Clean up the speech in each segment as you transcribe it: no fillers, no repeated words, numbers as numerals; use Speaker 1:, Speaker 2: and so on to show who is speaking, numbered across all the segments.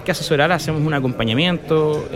Speaker 1: que asesorar, hacemos un acompañamiento.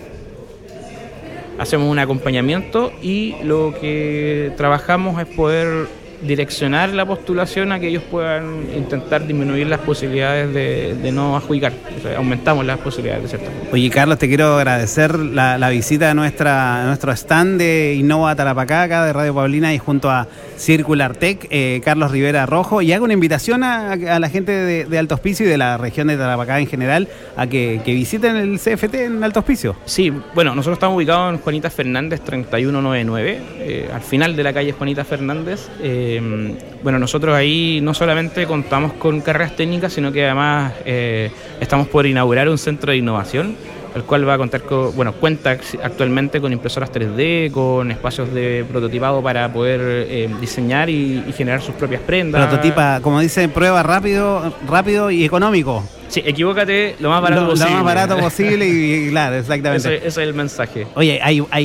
Speaker 1: Y lo que trabajamos es poder direccionar la postulación a que ellos puedan intentar disminuir las posibilidades de no adjudicar. O sea, aumentamos las posibilidades de cierto modo.
Speaker 2: Oye, Carlos, te quiero agradecer la visita a nuestro stand de Innova Tarapacá, acá de Radio Paulina, y junto a Circular Tech, Carlos Rivera Rojo, y hago una invitación a la gente de Alto Hospicio y de la región de Tarapacá en general a que visiten el CFT en Alto Hospicio.
Speaker 1: Sí, bueno, nosotros estamos ubicados en Juanita Fernández 3199, al final de la calle Juanita Fernández. Bueno, nosotros ahí no solamente contamos con carreras técnicas, sino que además estamos por inaugurar un centro de innovación, el cual va a contar cuenta actualmente con impresoras 3D, con espacios de prototipado para poder diseñar y generar sus propias prendas.
Speaker 2: Prototipa, como dice, prueba rápido y económico.
Speaker 1: Sí, equivócate lo más barato posible.
Speaker 2: Lo más barato posible y claro, exactamente.
Speaker 1: Ese es el mensaje.
Speaker 2: Oye,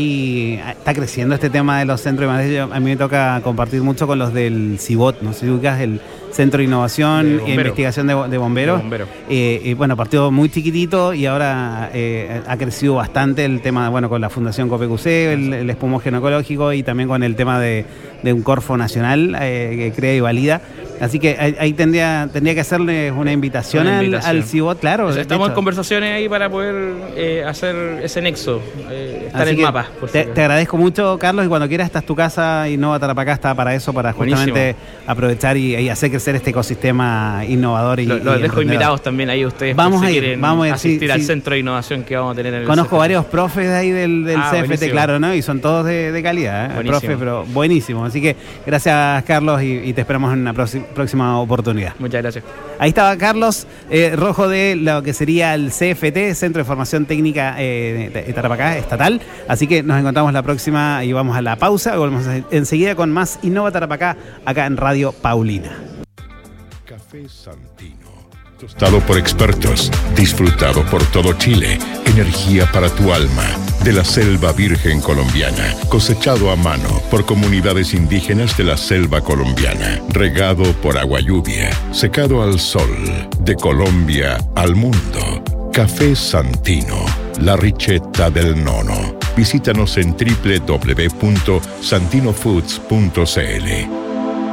Speaker 2: está creciendo este tema de los centros de innovación. A mí me toca compartir mucho con los del CIBOT, ¿no? Si ubicas el Centro de Innovación e Investigación de Bomberos. Bueno, partió muy chiquitito y ahora ha crecido bastante el tema, con la Fundación COPEQC, el espumógeno ecológico, y también con el tema de un Corfo nacional que crea y valida. Así que ahí tendría que hacerle una invitación al CIBOT, claro.
Speaker 1: O sea, estamos en conversaciones ahí para poder hacer ese nexo, estar en mapas.
Speaker 2: Te agradezco mucho, Carlos, y cuando quieras, esta es tu casa. Innova Tarapacá está para eso, para justamente aprovechar y hacer crecer este ecosistema innovador.
Speaker 1: Los dejo invitados también ahí ustedes.
Speaker 2: Vamos a
Speaker 1: ir asistir al centro de innovación que vamos a tener en el
Speaker 2: Conozco
Speaker 1: CFT.
Speaker 2: varios profes de ahí del CFT, buenísimo. Claro, ¿no? Y son todos de calidad, profes, pero buenísimo. Así que gracias, Carlos, y te esperamos en una próxima oportunidad.
Speaker 1: Muchas gracias.
Speaker 2: Ahí estaba Carlos Rojo de lo que sería el CFT, Centro de Formación Técnica de Tarapacá Estatal. Así que nos encontramos la próxima y vamos a la pausa. Volvemos enseguida con más Innova Tarapacá acá en Radio Paulina.
Speaker 3: Café Santino. Tostado por expertos, disfrutado por todo Chile. Energía para tu alma. De la selva virgen colombiana, cosechado a mano por comunidades indígenas de la selva colombiana, regado por agua lluvia, secado al sol, de Colombia al mundo. Café Santino, la ricetta del nono. Visítanos en www.santinofoods.cl.